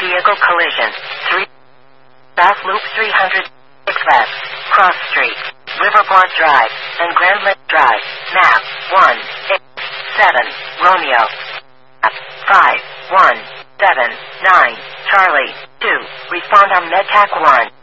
vehicle collision. 3 South Loop 300 left. Cross Street, Riverport Drive, and Grand Lake Drive. Map 187 Romeo. 5179 Charlie 2. Respond on MedTac 1.